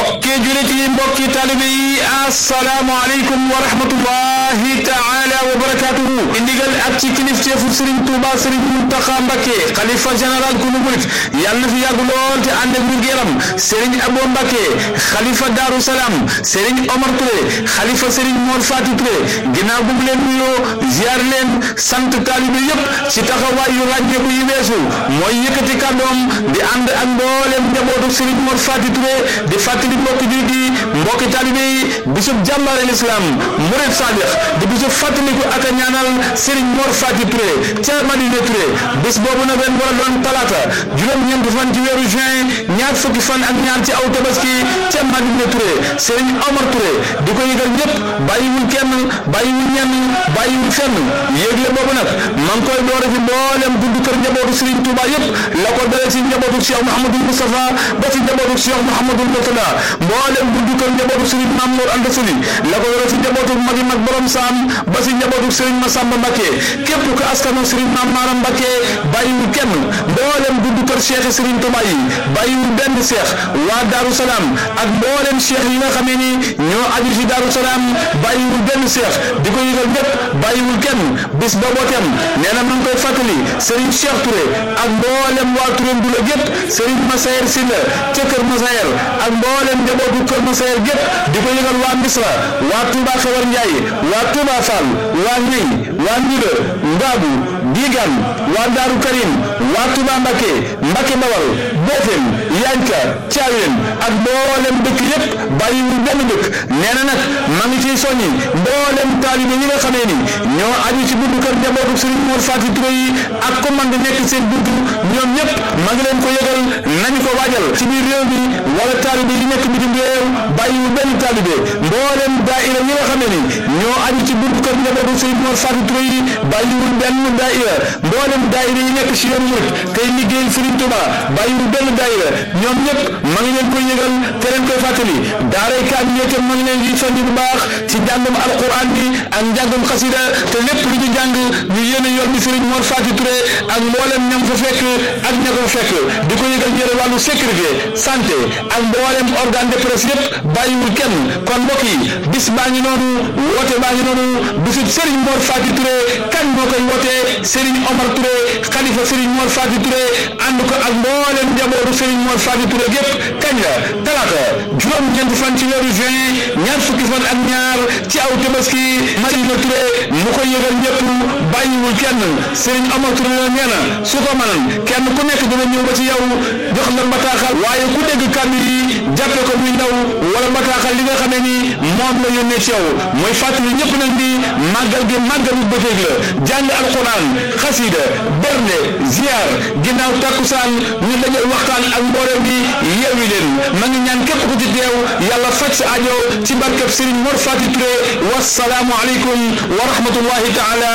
mbokki julit yi mbokki talibe yi assalaamu aleykum wa rahmatullahi taala wa barakatuhu ndigal ak ci kilifteefu Serigne Touba Serigne Mountakha Mbacké xalifa général ku murit yàlla na fi yàgg lool te ànd ak wér-gu-yaram Serigne Abo Mbacké xalifa Darou Salam Serigne Omar Touré xalifa Serigne Mor Fati Touré ginnaaw bu mu leen nuyoo ziar leen sant talibe yépp ci taxawaay yu ràññeeku yi weesu mooy yëkkati kàddoom di ànd ak mboolem njabootu Serigne Mor Fati Touré di fàttali mbokki jullit yi mbokki talibe yi bisub jàmbaare l'islam murid sadiq di bisub fàttaliku ak a ñaanal Serigne Mor Fati Touré ca Madina Touré bis boobu nag ren war a doon talaata juróom-ñeenti fan ci weeru juin ñaar fukki fan ak ñaar ci aw tabaski ca Madina Touré Serigne Omar Touré di ko yëgal ñëpp bàyyiwul kenn bàyyiwul ñenn bàyyiwul fenn yéegle boobu nag ma ngi koy doore fi mboolem buntu kër njabootu Serigne Touba yëpp la ko dalee ci njabootu Cheikh Mouhamadou Moustapha ba ci njabootu Cheikh Mouhamadou Mourtada mboolem buntu kër njabootu Serigne Mamour Anta Sali la ko dalee ci njabootu magi mag borom saam ba ci njabootu Serigne Massamba Mbacké képp ko askano Serigne Mame Maram Mbacké bàyyiwul kenn mboolem buntu kër Cheikh Serigne Touba yi bàyyiwul benn Cheikh waa Darou Salam ak mboolem Cheikh yi nga xamee ni ñoo aju ci Darou Salam bàyyiwul benn Cheikh di ko yëgal ñëpp bàyyiwul kenn bis booboo tem nee na ma ngi koy fàttali Serigne Cheikh Touré ak mboolem waa Touré Ndula gépp Serigne Massayer Sylla ca Kër Massayer ak mboolem njabootu Kër Massayer gépp di ko yëgal waa Misra waa Touba Xewar Ndiaye waa Touba Fall waa Ñey waa Ndiga Ngaabu Digan waa Daaru Karim waa Touba Mbacké Mbacké Bawal Bofem Yanka Thiawén ak mboolem dëkk yépp bàyyiwul benn dëkk nee na nag ma ngi ciy soññi mboolem taalibe yi nga xamee ni ñoo aju ci buntu kër njabootu Serigne Mor Fati Touré yi ak commande nekk seen buntu ñoom ñëpp ma ngi leen ko yëgal nañu ko waajal ci biir réew mi wala taalibe yi nekk bitim réew bàyyiwul benn taalibe mboolem daayira yi nga xamee ni ñoo aju ci buntu kër njabootu Serigne Mor Fati Touré yi bàyyiwul benn daayira mboolem daayira yi nekk ci yoon murit tey liggéeyal Serigne Touba bàyyiwul benn daayira ñoom ñëpp ma ngi leen koy yëgal te leen koy fàttali daaray kaam ñeete ma ngi leen di soññ bu baax ci njàngum alquran bi ak njàngum xasida te lépp lu ñu jàng ñu yéene yoon bi Serigne Mor Fati Touré ak mboolem ñam fa fekk ak ña ko fekk di ko yëgal jëre wàllu sécurité santé ak mboolem organe de presse yëpp bàyyiwul kenn kon mbokk yi bis baa ngi noonu woote baa ngi noonu bisu Serigne Mor Fati Touré kan moo koy wootee Serigne Omar Touré xalifa Serigne Mor Fati Touré ànd ko ak mboolem njabootu Serigne Mor Fati Touré gépp kañ la talaata juróom-ñeenti fan ci weeru juin ñaar fukki fan ak ñaar ci aw tabaski Madina Touré mu koy yëgal ñëpp bàyyiwul kenn Serigne Omar Touré la nee na su ko mënan kenn ku nekk dina ñëw ba ci yow jox la bataaxal waaye ku dégg kàddu yi jàppe ko muy ndaw wala bataaxal li nga xamee ni moom la yónnee ci yow mooy fàttali ñëpp nag di màggal gi màggalu bëccëg la jàng alquran xasida bernde ziar ginnaaw takkusaan ñu dajal waxtaan ak mboolem bi yeewi leen ma ngi ñaan képp ku ci teew yàlla faj sa aajo ci barkeb Serigne Mor Fati Touré wassalaamu aleykum wa rahmatullahi taala